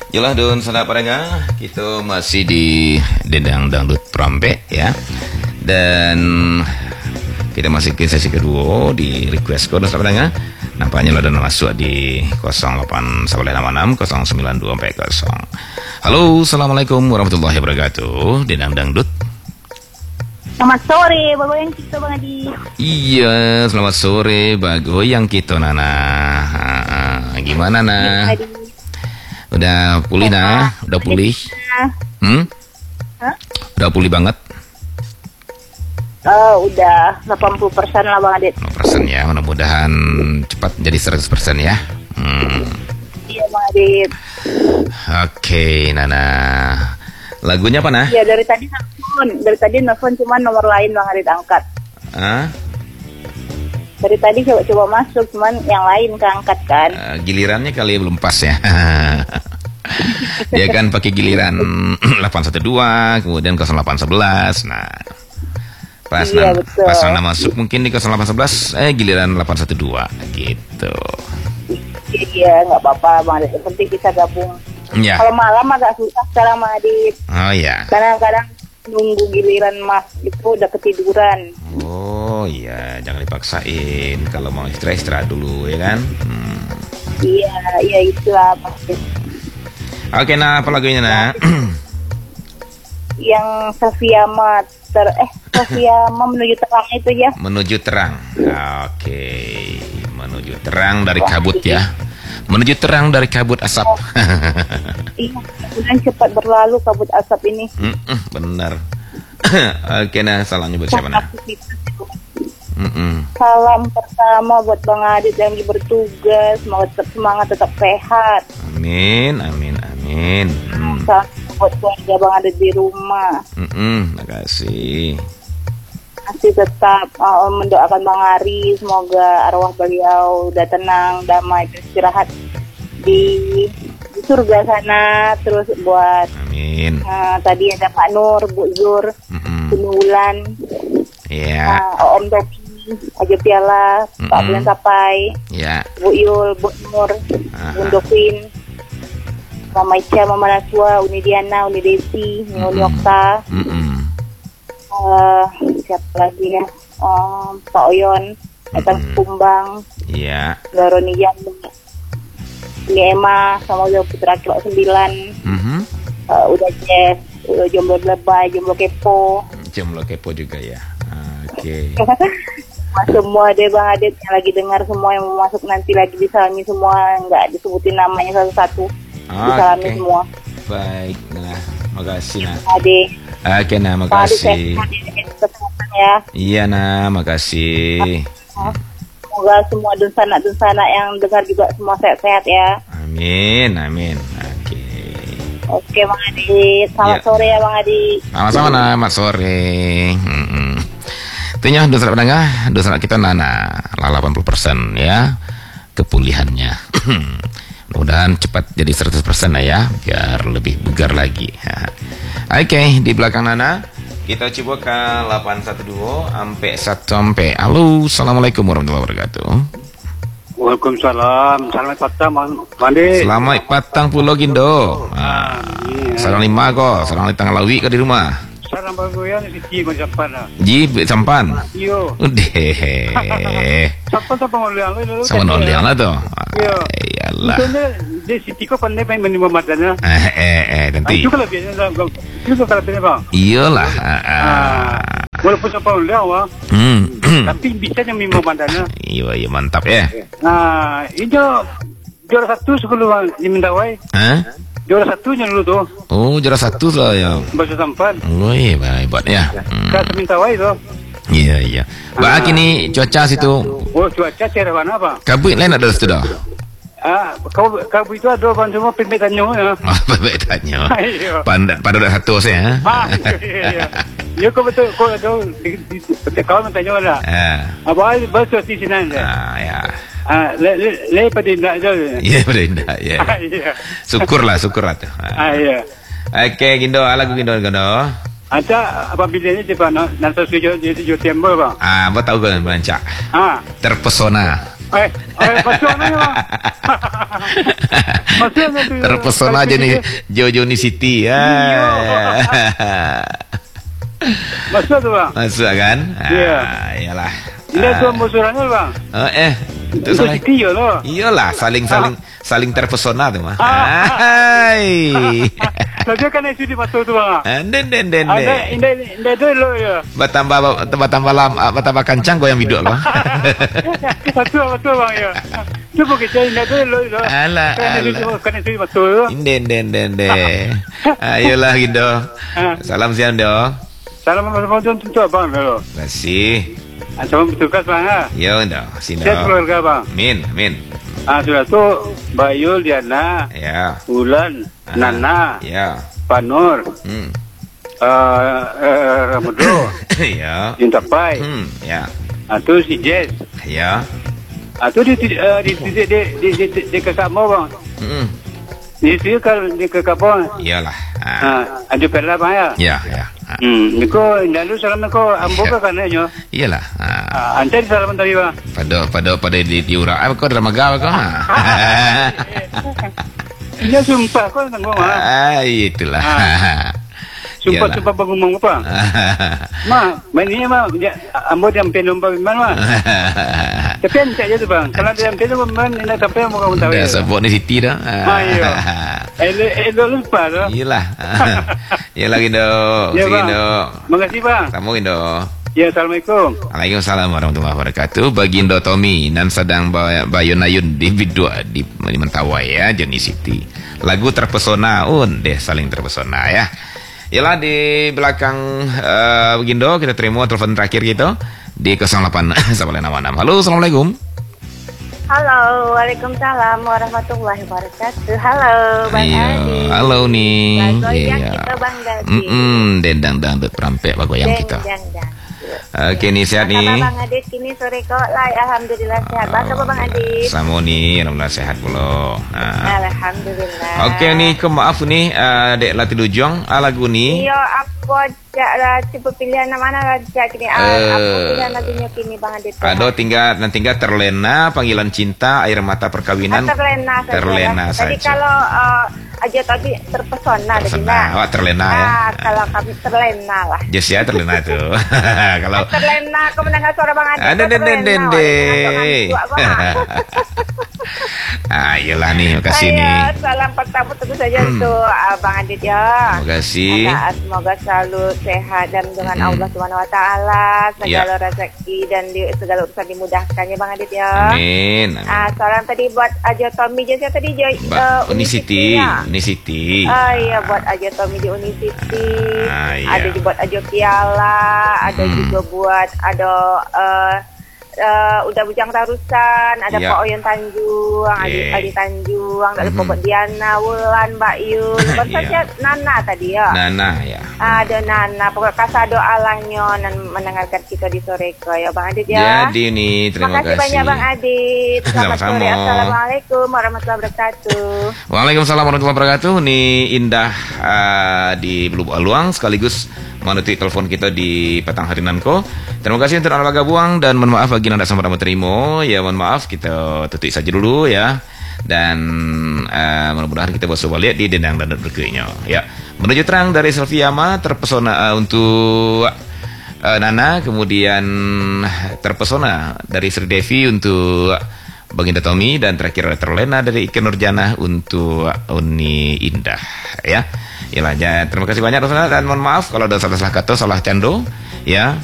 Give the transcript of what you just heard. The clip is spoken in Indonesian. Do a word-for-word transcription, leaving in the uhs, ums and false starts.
Jelah dun sana parenga, kita masih di Dendang Dangdut Trompet ya. Dan kita masih ke sesi kedua di request code sana parenga. Nampaknya lo dan masuk di nol delapan satu enam enam nol sembilan dua empat nol. Halo, assalamualaikum warahmatullahi wabarakatuh. Dendang Dangdut. Selamat sore, bagoyang kita Bang Adi. Iya, selamat sore, bagoyang kita Nana. Gimana Nah? Udah pulih Nah? Udah pulih? Hmm? Hah? Udah pulih banget? Uh, udah delapan puluh persen lah Bang Adit. delapan puluh persen ya, mudah-mudahan cepat jadi seratus persen ya. Hmm. Iya Bang Adit. Oke, Nana. Lagunya apa Nah? Iya dari tadi nelfon, dari tadi nelfon cuman nomor lain Bang Adit angkat. Hah? Dari tadi coba-coba masuk cuman yang lain keangkat kan. Uh, gilirannya kali belum pas ya. Dia kan pakai giliran delapan satu dua, kemudian nol delapan satu satu. Nah, pas iya, nam- betul. pas Nana masuk mungkin di nol delapan satu satu, eh giliran delapan satu dua gitu. Iya nggak apa-apa Bang Adit, yang penting bisa gabung. Ya. Kalau malam agak susah sekarang Bang Adit. Oh ya. Kadang-kadang nunggu giliran mas itu udah ketiduran. Oh iya, jangan dipaksain. Kalau mau istirahat istirahat dulu ya kan. Hmm. Iya, iya itulah pasti. Oke, Nah apa lagunya Nah? Yang Sofia Mater eh Sofia menuju terang itu ya. Menuju terang. Oke, menuju terang dari kabut ya. Menuju terang dari kabut asap. Iya, kemudian cepat berlalu kabut asap ini. Mm-mm, benar. Oke Nah, salamnya buat siapa Nah? Mm-mm. Salam pertama buat Bang Adit yang lagi bertugas, semoga tetap semangat, tetap sehat. Amin, amin, amin. Mm. Salam buat keluarga Bang Adit di rumah. Mm-mm, makasih. Masih tetap uh, mendoakan Bang Ari, semoga arwah beliau udah tenang, damai, istirahat di, di surga sana. Terus buat Amin. uh, tadi ada Pak Nur, Bu Zur, Mm-mm. Penulan, Ya, uh, Om Topi, Aja Piala, Pak Mm-mm. Bulan Sapai, ya. Bu Yul, Bu Nur, Aha. Bunda Queen, Mama Ica, Mama Naswa, Uni Diana, Uni Desi, Uni Mm-mm. Okta, Mm-mm. uh, siapa lagi ya, um, Pak Oyon, Ethan Mm-mm. Kumbang, Ya. Roni Jamu, Ini Emma, sama udah Putra Kilo sembilan, Mhm. uh, udah Jess, udah Jomblo Lebay, Jomblo Kepo, Jomblo kepo juga ya. Oke. semua, semua deh Bang Adit yang lagi dengar, semua yang mau masuk nanti lagi disalami semua, nggak disebutin namanya satu-satu, disalami Oke. semua. Baik, Nah. Makasih Nah. Adik, Oke Nah, Bang Adit makasih. sehat, kesehatan ya. Iya Nah, makasih. Semoga semua dunsana-dunsana yang dengar juga semua sehat-sehat ya. Amin, amin. Oke. Oke Bang Adit, selamat Iya. sore ya Bang Adit. Sama-sama Nah, mat sore. Mm-mm. Itunya dosa pendengar, dosa kita Nana lah delapan puluh persen ya kepulihannya. Mudah-mudahan cepat jadi seratus persen lah ya, biar lebih bugar lagi. Oke, di belakang Nana kita coba ke delapan satu dua sampai satu sampai. Halo, assalamualaikum warahmatullahi wabarakatuh. Waalaikumsalam. Selamat petang, Bang Mandi. Selamat patang pulau Gindo. Nah, sarang lima kok, sarang tanggal lawi ke di rumah. Salam bagoyan di sini kau sampan lah. Ji sampan. Yo. Udah. Sampan sampan ngoliang lu. Sama noliang lah tuh. Iya. Iyalah. Itu di sini kau pandai main menerima matanya. Eh eh eh nanti. Itu kalau biasanya itu kalau biasanya Bang. Iyalah. ah, ah. Ah. Walaupun sampan ngoliang wah. Hmm. Tapi bisa yang menerima matanya. Iya iya mantap ya. Nah, itu juara satu sebelum diminta wai. Hah? Juara satunya dulu tuh. Oh juara satu lah ya. Bahasa sampan. Oh iya hebat ya. Hmm. Kau minta wai tuh. Iya iya. Bak ini cuaca situ. Oh cuaca cerah mana Bang? Kabut lain ada sudah. Ah, kau kau itu ada bang semua pembetannya ya. Oh baik tanya. Iya. Pada pada dah satu saya. Ah, iya, iya. Ya kau betul kau ada di di di kau bertanya lah. Ah. Apa bahasa di sini anda? Ah ya. Ah, le le le pada tidak ada. Iya pada indah ya. Ah, iya. Syukurlah syukur lah tuh. Ah, iya. Oke Gindo lagu Gindo Gindo. Ada apabila ini coba nanti suju di September bang. Ah, apa tahu kan belancak? Ah, Terpesona. Eh, eh, pesona ya bang. Maksudnya tu. Terpesona aja nih Jojo ni Siti ya. Masuk tu bang. Masuk kan? Iya. Ah, iyalah. Ini tu Ah. musuhannya bang. Oh, eh, itu Itu salah. Siti ya loh. Iyalah, saling saling saling terpesona tuh mah. Ah. Hai. Tapi kan itu di masuk tu bang. Den den den Ada den. indah indah tu lo ya. Batambah batambah lam batambah kancang goyang biduk loh. Betul betul bang ya. Cuba kita indah tu lo lo. Alah, Kan itu alah. kan itu masuk. Den den den den. Ayolah Gindo. Ah. Salam siang do. Salam sama tu tu abang lo. Terima kasih. Ancaman bertugas bang ha. Yo do, sini. Sehat keluarga bang. Min, min. Ah sudah tu Bayul Diana, Ya. Bulan, Nana, Ya. Panur, Hmm. uh, uh, Ramudo, Ya. Jintapai, Hmm, ya. atau si Jess, Ya. atau di di uh, di di di di di, di, di kakak mau bang, Hmm. di sini kalau di kakak bang, Iyalah. Ah. ah, ada perla bang ya. Ya, ya. Ah. Hmm, niko lalu salam niko amboka kan nyo. Iyalah. Ah. Ah, antar salam tadi bang. Pada pada pada di diura. Ah, kau dalam magawa kau. Ah. Ya sumpah kau tanggung mah. Ah, itulah. Sumpah Iyalah. sumpah bang ngomong apa? Ma, mainnya mah dia ambo yang penom bang mana mah. Tapi ente aja tu bang. Kalau dia penom bang ini sampai mau kamu tahu. Dah sebut ni Siti dah. Ah, iya. Elo elo lupa tu. Iyalah. Iyalah Gindo. Ya bang. Gindo. Makasih bang. Kamu Gindo. Ya assalamualaikum. Waalaikumsalam warahmatullahi wabarakatuh. Bagindo Tommy nan sedang bay- bayun-ayun di bidua di, di Mentawai ya, Joni City. Lagu terpesona un deh saling terpesona ya. Yalah di belakang uh, Bagindo kita terima telepon terakhir kita di nol delapan satu enam enam. Halo, assalamualaikum. Halo, waalaikumsalam warahmatullahi wabarakatuh. Halo, Bang Ayo, Adi. halo nih. Bagoyang Iya. kita Bang Gadi. Mm-mm, dendang dangdut perampek bagoyang Deng, kita. deng, deng. Oke nih sehat Apa nih. kabar Bang Adit kini sore kok lah, alhamdulillah sehat. Bang apa Bang Adit? Sama nih, alhamdulillah sehat pula. Nah. Alhamdulillah. Oke nih, ke maaf nih, uh, dek latih dujong, ah, lagu nih. Iya, apa cak lah, coba pilihan mana lah cak kini. Ah, Eh, apa pilihan lagunya kini Bang Adit? Ado tinggal nanti tinggal terlena, panggilan cinta, air mata perkawinan. Ah, terlena saja. Terlena lah. Tadi saja. kalau uh, aja tadi terpesona tadi Terpesona. nah. Wah, terlena ya. Ah, kalau kami terlena lah. Just ya terlena tuh. Kalau Terlena, kau mendengar suara Bang Adit. ada den den den den. den. Ah, iyalah nih, makasih nih. Saya salam pertama tentu saja untuk uh, Bang Adit ya. Terima kasih. Ada, semoga selalu sehat dan dengan Hmm. Allah Subhanahu Wa Taala segala Ya. rezeki dan di, segala urusan dimudahkan ya Bang Adit ya. Amin. Ah, salam tadi buat Aja Tommy je tadi je Mbak uh, Unisiti, ya. Unisiti. Ah iya buat Aja Tommy di Unisiti. Ah, iya. Ada juga buat Aja Kiala, ada Hmm. juga buat ada uh, uh, udah bujang tarusan, ada Iya. Pak Oyen Tanjung, Adi, Yeay. Adi Tanjung, ada Mhm. Bapak Diana, Wulan, Mbak Yul, baru Iya. saja Nana tadi ya. Nana ya. Ada Nana, pokoknya kasado alahnya dan mendengarkan kita di sore ke ya Bang Adit ya. Jadi nih, terima Makasih kasih. banyak Bang Adit. Selamat Sama-sama. sore. Assalamualaikum warahmatullahi wabarakatuh. Waalaikumsalam warahmatullahi wabarakatuh. Ini indah uh, di Blue Aluang sekaligus menutup telepon kita di petang hari nanko. Terima kasih untuk anda buang dan mohon maaf bagi anda sama sama terima. Ya mohon maaf kita tutup saja dulu ya. Dan uh, mudah-mudahan kita bisa balik di dendang dan berikutnya. Ya menuju terang dari Selviama terpesona uh, untuk uh, Nana, kemudian terpesona dari Sri Devi untuk Baginda Tommy, dan terakhir terlena dari Ike Nurjana untuk Uni Indah ya. Yalah, ya, terima kasih banyak dan mohon maaf kalau ada salah-salah kata, salah cando ya.